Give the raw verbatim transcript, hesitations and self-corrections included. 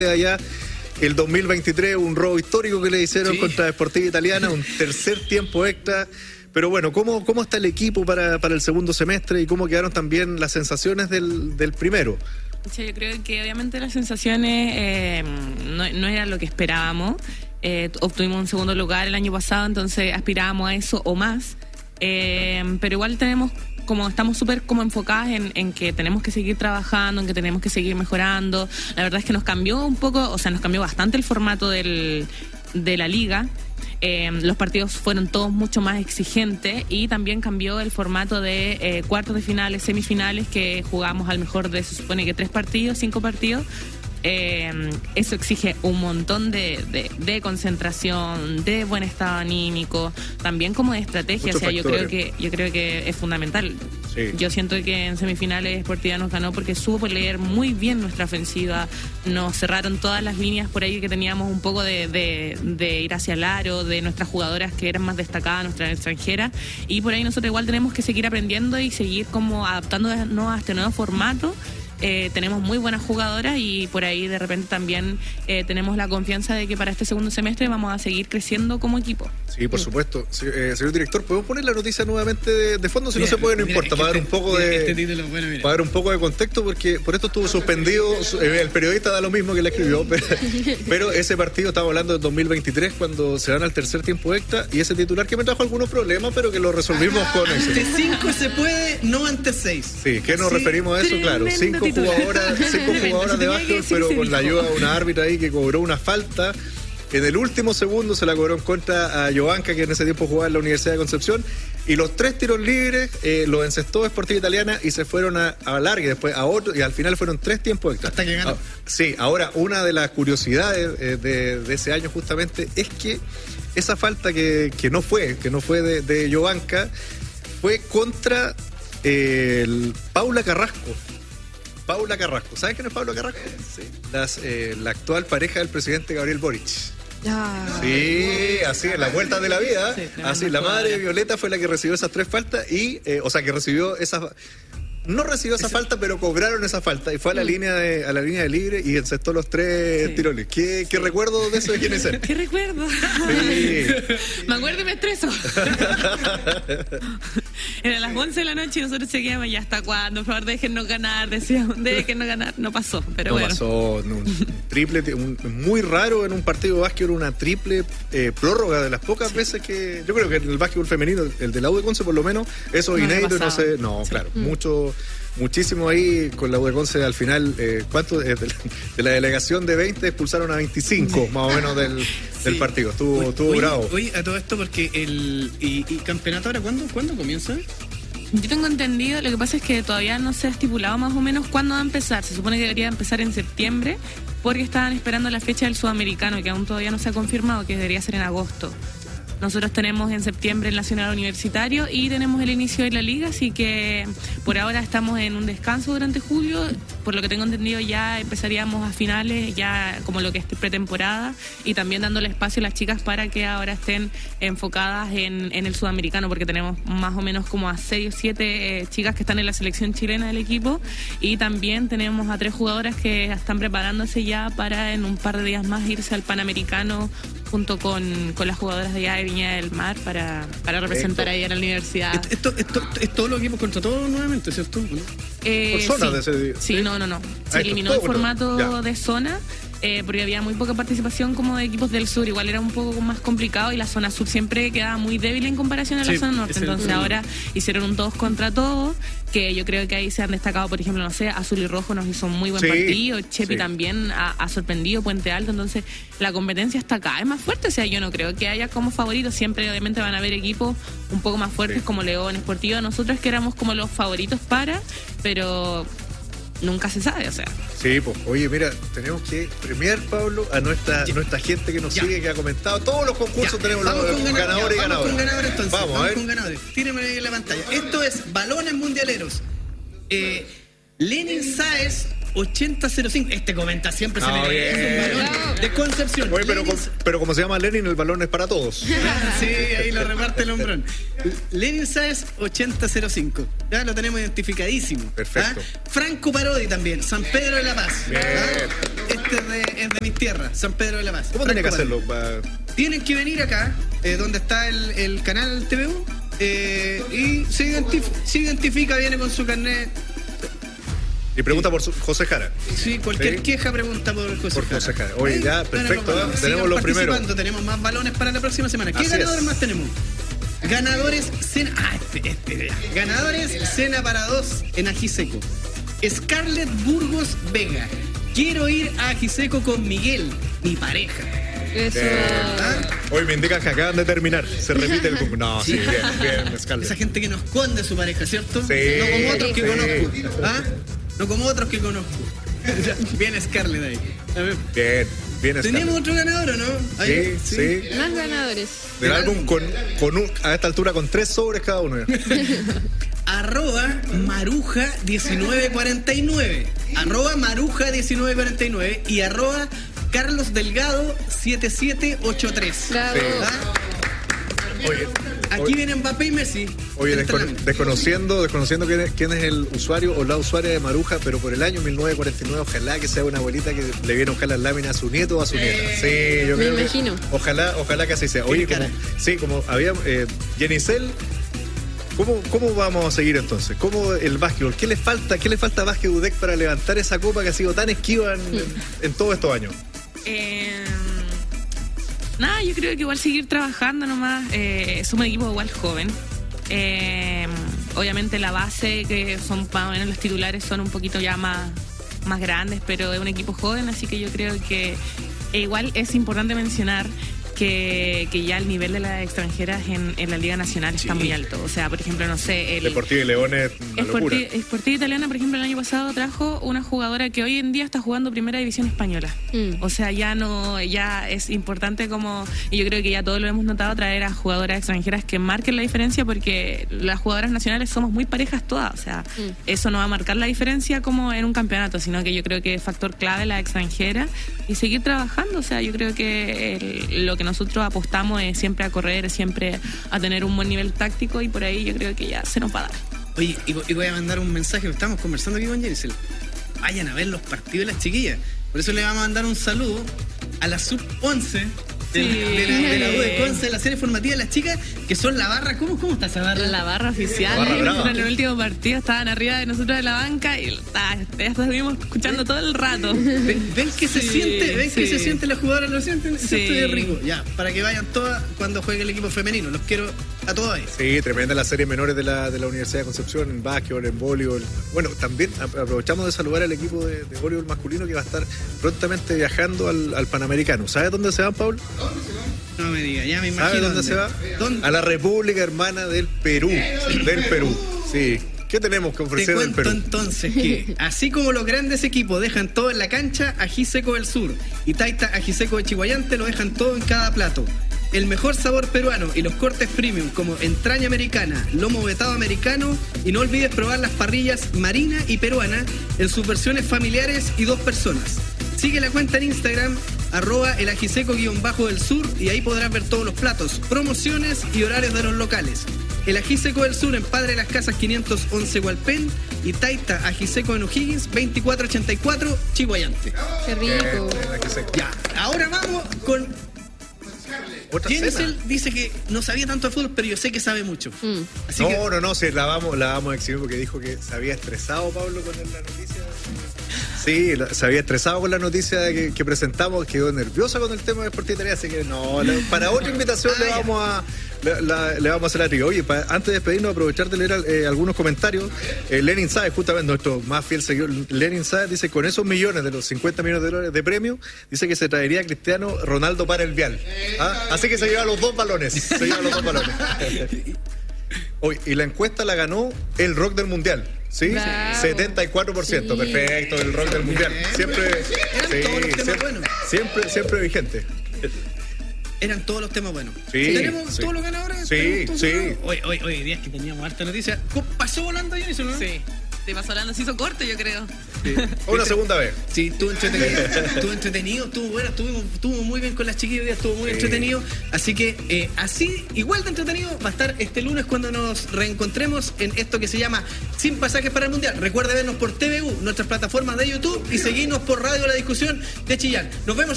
allá. El dos mil veintitrés, un robo histórico que le hicieron, sí, contra Sportiva Italiana, un tercer tiempo extra. Pero bueno, ¿cómo, cómo está el equipo para, para el segundo semestre y cómo quedaron también las sensaciones del, del primero? Sí, yo creo que obviamente las sensaciones eh, no, no eran lo que esperábamos. Eh, obtuvimos un segundo lugar el año pasado, entonces aspirábamos a eso o más. Eh, pero igual tenemos, como estamos súper como enfocadas en, en que tenemos que seguir trabajando, en que tenemos que seguir mejorando. La verdad es que nos cambió un poco, o sea, nos cambió bastante el formato del, de la liga. Eh, los partidos fueron todos mucho más exigentes y también cambió el formato de eh, cuartos de finales, semifinales, que jugamos al mejor de, se supone que tres partidos, cinco partidos. Eh, eso exige un montón de, de, de concentración, de buen estado anímico, también como de estrategia. Muchos o sea, yo creo que yo creo que es fundamental. Sí. Yo siento que en semifinales Sportiva nos ganó porque supo leer muy bien nuestra ofensiva. Nos cerraron todas las líneas por ahí que teníamos un poco de, de, de ir hacia el aro, de nuestras jugadoras que eran más destacadas, nuestras extranjeras, y por ahí nosotros igual tenemos que seguir aprendiendo y seguir como adaptándonos a este nuevo formato. Eh, tenemos muy buenas jugadoras y por ahí de repente también eh, tenemos la confianza de que para este segundo semestre vamos a seguir creciendo como equipo. Sí, por supuesto. Sí, eh, señor director, ¿podemos poner la noticia nuevamente de, de fondo? Si mira, no se puede, no mira, importa, para dar un poco de este título, bueno, para dar un poco de contexto, porque por esto estuvo suspendido, eh, el periodista da lo mismo que le escribió, pero, pero ese partido, estamos hablando del dos mil veintitrés, cuando se van al tercer tiempo extra, y ese titular que me trajo algunos problemas, pero que lo resolvimos ah, con eso. Ante cinco se puede, no ante seis. Sí, ¿qué nos sí, referimos a eso? Claro, cinco jugadoras, cinco jugadoras de básquetbol, pero con la ayuda de una árbitra ahí que cobró una falta. En el último segundo se la cobró en contra a Jovanka, que en ese tiempo jugaba en la Universidad de Concepción, y los tres tiros libres eh, los encestó Sportiva Italiana y se fueron a, a largue, después a otro, y al final fueron tres tiempos extra. Hasta que ganó. Ah, sí, ahora una de las curiosidades eh, de, de ese año justamente es que esa falta que, que no fue, que no fue de, de Jovanka, fue contra eh, el Paula Carrasco. Paula Carrasco. ¿Sabes quién es Paula Carrasco? Sí. Las, eh, la actual pareja del presidente Gabriel Boric. Ah. Sí, así, en la vuelta de la vida. Sí, así, la madre de Violeta fue la que recibió esas tres faltas y, eh, o sea, que recibió esas... No recibió esa, esa falta, pero cobraron esa falta y fue a la, mm. línea, de, a la línea de libre y encestó los tres sí. tiros libres. ¿Qué, sí. ¿Qué recuerdo de eso de quién es él? ¿Qué recuerdo? Sí. Me acuerdo y me estreso. Eran las once de la noche y nosotros seguíamos, ¿ya hasta cuándo? Por favor, déjennos ganar, decíamos, déjennos ganar. No pasó, pero no bueno. Pasó, no pasó. Triple, un, muy raro en un partido de básquetbol, una triple eh, prórroga, de las pocas sí. veces que... Yo creo que en el básquetbol femenino, el de la U de Conce por lo menos, eso no inédito, no sé... No, sí. claro, mm. mucho... Muchísimo ahí con la U de Conce al final. Eh, ¿Cuánto? De la, de la delegación de veinte expulsaron a veinticinco más o menos del, sí. del partido. Estuvo, estuvo bravo. Oye, a todo esto porque el y, y campeonato ahora, ¿cuándo, ¿cuándo comienza? Yo tengo entendido, lo que pasa es que todavía no se ha estipulado más o menos cuándo va a empezar. Se supone que debería empezar en septiembre porque estaban esperando la fecha del sudamericano que aún todavía no se ha confirmado, que debería ser en agosto. Nosotros tenemos en septiembre el Nacional Universitario y tenemos el inicio de la liga, así que por ahora estamos en un descanso durante julio. Por lo que tengo entendido ya empezaríamos a finales, ya como lo que es pretemporada, y también dándole espacio a las chicas para que ahora estén enfocadas en, en el sudamericano, porque tenemos más o menos como a seis o siete eh, chicas que están en la selección chilena del equipo, y también tenemos a tres jugadoras que están preparándose ya para en un par de días más irse al Panamericano junto con, con las jugadoras de allá de Viña del Mar para, para representar ahí en la universidad. Esto, esto, esto es todo lo que hemos contratado nuevamente, ¿cierto? Eh, Por zona sí, de ese día. Sí, no, no, no. Se ah, eliminó el formato ya. de zona. Eh, porque había muy poca participación como de equipos del sur, igual era un poco más complicado y la zona sur siempre quedaba muy débil en comparación a la sí, zona norte, entonces el... ahora hicieron un todos contra todos, que yo creo que ahí se han destacado, por ejemplo, no sé, Azul y Rojo nos hizo un muy buen sí, partido, Chepi sí. también ha, ha sorprendido, Puente Alto, entonces la competencia está acá, es más fuerte, o sea, yo no creo que haya como favoritos, siempre obviamente van a haber equipos un poco más fuertes sí. como León, Sportiva, nosotros que éramos como los favoritos para, pero... nunca se sabe, o sea. Sí, pues, oye, mira, tenemos que premiar, Pablo, a nuestra, nuestra gente que nos ya. sigue, que ha comentado. Todos los concursos ya. tenemos vamos los con ganadores y ganadores. Vamos con ganadores entonces. Vamos, vamos a ver. con ganadores. Tírenme ahí en la pantalla. Esto es Balones Mundialeros. Eh, Lenin Sáez ochenta cero cinco. Este comenta siempre, se Ah, le bien. es un balón de Concepción. Oye, pero, Lenin- com- pero como se llama Lenin, el balón es para todos. Sí, ahí lo reparte el hombrón. Lenin Sáez ochenta cero cinco. Ya lo tenemos identificadísimo. Perfecto. ¿Ah? Franco Parodi también, San Pedro de la Paz. Bien. ¿Ah? Este es de, es de mis tierras, San Pedro de la Paz. ¿Cómo Franco tiene que hacerlo? Parodi. Pa- Tienen que venir acá, eh, donde está el, el canal T V U, eh, y se, identif- se identifica, viene con su carnet. Y pregunta por su- José Jara. Sí, cualquier Sí. queja pregunta por José Por Jara. José Jara. Oye, Ahí, ya, van a perfecto, los ¿eh? balones. Tenemos Sigan los primeros. participando, tenemos más balones para la próxima semana. ¿Qué Así ganadores es. más tenemos? Ganadores cena. Ah, este, este. Ganadores cena para dos en Ajiseco. Scarlett Burgos Vega. Quiero ir a Ajiseco con Miguel, mi pareja. Eso. ¿Ah? Hoy me indican que acaban de terminar. Se repite el concurso. No, sí, Sí. bien, bien, Scarlett. Esa gente que nos esconde su pareja, ¿cierto? Sí, No como otros que sí. conozco. ¿Ah? No como otros que conozco. Bien Scarlett ahí. A ver. Bien, bien, Scarlett. ¿Tenemos otro ganador o no? Ahí, Sí, sí. Más ganadores. Del álbum con, con un, a esta altura con tres sobres cada uno. ya. Arroba Maruja diecinueve cuarenta y nueve. Arroba Maruja diecinueve cuarenta y nueve y arroba Carlos Delgado siete siete ocho tres. Bravo. Sí. ¿Ah? Oye, Aquí oye, vienen Mbappé y Messi. oye, El descono- entrenamiento. desconociendo, desconociendo quién es, quién es el usuario o la usuaria de Maruja, pero por el año mil novecientos cuarenta y nueve, ojalá que sea una abuelita que le viene a buscar las láminas a su nieto o a su nieta. Sí, yo Me creo que- imagino. ojalá, ojalá que así sea. Oye, Qué como, cara. sí, como había eh, Yenicel, ¿cómo, ¿cómo vamos a seguir entonces? ¿Cómo el básquetbol? ¿Qué le falta, qué le falta a Básquet U D E C para levantar esa copa que ha sido tan esquiva en, en, en todos estos años? Eh, nada, yo creo que igual seguir trabajando nomás. Eh, somos un equipo igual joven. Eh, obviamente la base, que son más o menos los titulares, son un poquito ya más, más grandes, pero es un equipo joven, así que yo creo que e igual es importante mencionar que, que ya el nivel de las extranjeras en, en la Liga Nacional está Sí. muy alto. O sea, por ejemplo, no sé, el... Deportivo y León es una locura. Sporti- Sportiva Italiana, por ejemplo, el año pasado trajo una jugadora que hoy en día está jugando Primera División Española. Mm. O sea, ya no, ya es importante como, y yo creo que ya todos lo hemos notado, traer a jugadoras extranjeras que marquen la diferencia, porque las jugadoras nacionales somos muy parejas todas. O sea, Mm. eso no va a marcar la diferencia como en un campeonato, sino que yo creo que es factor clave la extranjera y seguir trabajando. O sea, yo creo que el- lo que nosotros apostamos es siempre a correr, siempre a tener un buen nivel táctico, y por ahí yo creo que ya se nos va a dar. Oye, y, y voy a mandar un mensaje. Estamos conversando aquí con Jenisel. Vayan a ver los partidos de las chiquillas. Por eso le vamos a mandar un saludo a la sub once de, Sí. de la, de la U de Conce, de la serie formativa de las chicas, que son la barra. ¿Cómo, cómo está esa barra? La barra oficial. La barra ¿eh? brava. En el último partido estaban arriba de nosotros de la banca y ah, ya estuvimos escuchando todo el rato. ¿Ven, ven que se Sí, siente? ¿Ven que sí. se siente las jugadoras? ¿Lo sienten? Eso Sí. estoy rico. Ya, para que vayan todas cuando juegue el equipo femenino. Los quiero a todos ahí. Sí, tremenda la serie menores de la, de la Universidad de Concepción, en básquetbol, en voleibol. Bueno, también ap- aprovechamos de saludar al equipo de, de voleibol masculino que va a estar prontamente viajando al, al Panamericano. ¿Sabes dónde se van, Paul? No me diga, ya me imagino. ¿Sabes dónde se va? ¿Dónde? A la República Hermana del Perú. Del Perú, sí. ¿Qué tenemos que Te ofrecer del cuento Perú? entonces que, así como los grandes equipos dejan todo en la cancha, Ajiseco del Sur y Taita Ajiseco de Chihuayante lo dejan todo en cada plato. El mejor sabor peruano y los cortes premium como entraña americana, lomo vetado americano, y no olvides probar las parrillas marina y peruana en sus versiones familiares y dos personas. Sigue la cuenta en Instagram, arroba el ajiseco guión bajo del sur, y ahí podrás ver todos los platos, promociones y horarios de los locales. El Ajiseco del Sur en Padre de las Casas quinientos once Hualpén y Taita Ajiseco en O'Higgins veinticuatro ochenta y cuatro Chihuayante. Qué Bien, rico. la que se- Ya, ahora vamos con... Otra Jenisel cena. dice que no sabía tanto de fútbol, pero yo sé que sabe mucho. Mm. Así que... No, no, no, sí, la vamos, la vamos a exhibir porque dijo que se había estresado Pablo con la noticia. Sí, la- se había estresado con la noticia que, que presentamos, quedó nerviosa con el tema de Sportiva Italiana, así que no, le- para otra invitación le Ah, ya. vamos a le, la- le vamos a hacer la triga. Oye, pa- antes de despedirnos, aprovechar de leer eh, algunos comentarios. Eh, Lenin Sáez, justamente nuestro más fiel seguidor, Lenin Sáez, dice: con esos millones de los cincuenta millones de dólares de premio, dice que se traería a Cristiano Ronaldo para el Vial. ¿Ah? Así que se lleva los dos balones. Se lleva los dos balones. Oye, y la encuesta la ganó el rock del mundial. ¿Sí? Bravo. setenta y cuatro por ciento. Sí. Perfecto, el rock del mundial. Siempre, Eran sí, todos los temas siempre, buenos. siempre, siempre vigente. Eran todos los temas buenos. Sí, ¿Tenemos sí. todos los ganadores? Sí, ¿Tenemos todos sí. los ganadores? Hoy, hoy, hoy día es que teníamos harta noticia. ¿Cómo pasó volando Jenisel, no? Sí. Te pasó hablando, se hizo corto, yo creo. Sí. O una segunda vez. Sí, estuvo entretenido, estuvo entretenido, estuvo bueno, estuvo, estuvo muy bien con las chiquillas, estuvo muy Sí. entretenido. Así que eh, así, igual de entretenido, va a estar este lunes cuando nos reencontremos en esto que se llama Sin Pasajes para el Mundial. Recuerda vernos por T V U, nuestras plataformas de YouTube y seguirnos por Radio La Discusión de Chillán. Nos vemos.